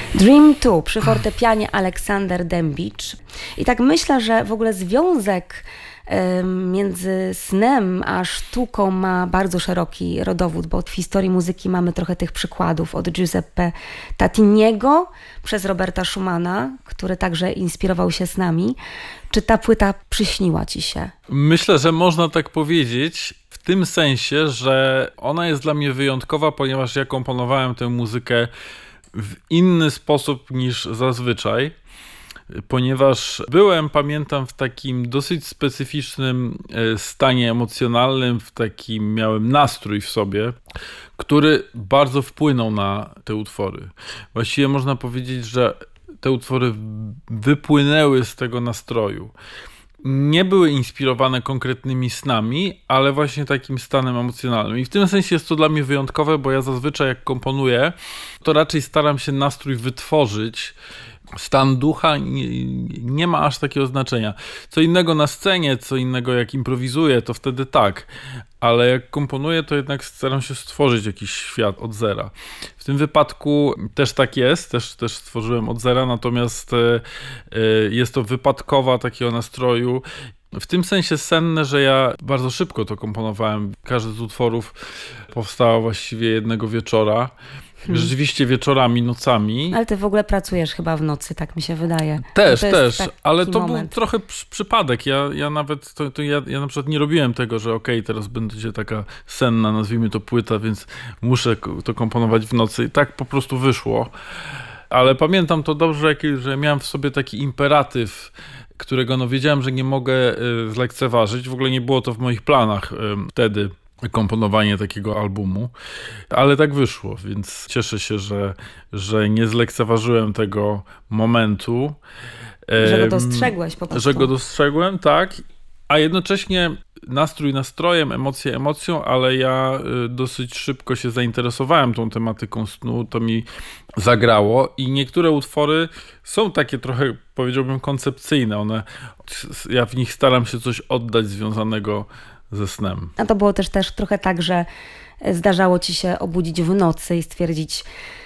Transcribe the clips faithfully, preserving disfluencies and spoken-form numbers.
Dream two przy fortepianie Aleksander Dębicz. I tak myślę, że w ogóle związek między snem a sztuką ma bardzo szeroki rodowód, bo w historii muzyki mamy trochę tych przykładów od Giuseppe Tatiniego przez Roberta Schumana, który także inspirował się snami. Czy ta płyta przyśniła ci się? Myślę, że można tak powiedzieć w tym sensie, że ona jest dla mnie wyjątkowa, ponieważ ja komponowałem tę muzykę w inny sposób niż zazwyczaj. Ponieważ byłem, pamiętam, w takim dosyć specyficznym stanie emocjonalnym, w takim miałem nastrój w sobie, który bardzo wpłynął na te utwory. Właściwie można powiedzieć, że te utwory wypłynęły z tego nastroju. Nie były inspirowane konkretnymi snami, ale właśnie takim stanem emocjonalnym. I w tym sensie jest to dla mnie wyjątkowe, bo ja zazwyczaj jak komponuję, to raczej staram się nastrój wytworzyć. Stan ducha nie, nie ma aż takiego znaczenia. Co innego na scenie, co innego jak improwizuję, to wtedy tak. Ale jak komponuję, to jednak staram się stworzyć jakiś świat od zera. W tym wypadku też tak jest, też, też stworzyłem od zera, natomiast y, y, jest to wypadkowa takiego nastroju. W tym sensie senne, że ja bardzo szybko to komponowałem. Każdy z utworów powstał właściwie jednego wieczora. Hmm. Rzeczywiście wieczorami, nocami. Ale ty w ogóle pracujesz chyba w nocy, tak mi się wydaje. Też, też, ale to moment. Był trochę przypadek. Ja, ja nawet, to, to ja, ja na przykład nie robiłem tego, że okej, okay, teraz będzie taka senna, nazwijmy to płyta, więc muszę to komponować w nocy. I tak po prostu wyszło. Ale pamiętam to dobrze, że miałem w sobie taki imperatyw, którego no wiedziałem, że nie mogę zlekceważyć. W ogóle nie było to w moich planach wtedy. Komponowanie takiego albumu, ale tak wyszło, więc cieszę się, że, że nie zlekceważyłem tego momentu. Że go dostrzegłeś po prostu. Że go dostrzegłem, tak, a jednocześnie nastrój nastrojem, emocje emocją, ale ja dosyć szybko się zainteresowałem tą tematyką snu, to mi zagrało i niektóre utwory są takie trochę, powiedziałbym, koncepcyjne. One, ja w nich staram się coś oddać związanego ze snem. A to było też, też trochę tak, że zdarzało ci się obudzić w nocy i stwierdzić,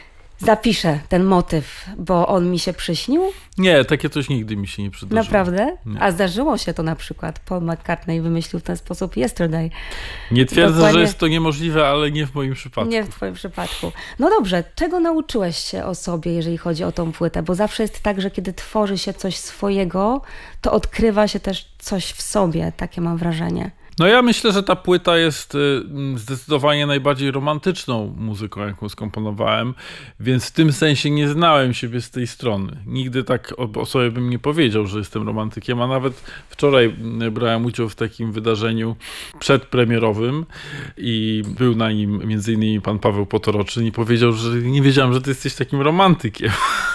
zapiszę ten motyw, bo on mi się przyśnił? Nie, takie coś nigdy mi się nie przydarzyło. Naprawdę? Nie. A zdarzyło się to na przykład. Paul McCartney wymyślił w ten sposób Yesterday. Nie twierdzę, Dokładnie... że jest to niemożliwe, ale nie w moim przypadku. Nie w twoim przypadku. No dobrze, czego nauczyłeś się o sobie, jeżeli chodzi o tą płytę? Bo zawsze jest tak, że kiedy tworzy się coś swojego, to odkrywa się też coś w sobie. Takie mam wrażenie. No ja myślę, że ta płyta jest zdecydowanie najbardziej romantyczną muzyką, jaką skomponowałem, więc w tym sensie nie znałem siebie z tej strony. Nigdy tak o sobie bym nie powiedział, że jestem romantykiem, a nawet wczoraj brałem udział w takim wydarzeniu przedpremierowym i był na nim między innymi pan Paweł Potoroczyn i powiedział, że nie wiedziałem, że ty jesteś takim romantykiem.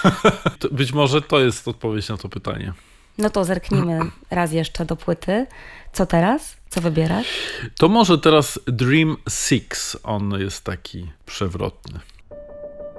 Być może to jest odpowiedź na to pytanie. No to zerknijmy raz jeszcze do płyty. Co teraz? Co wybierasz? To może teraz Dream six. On jest taki przewrotny.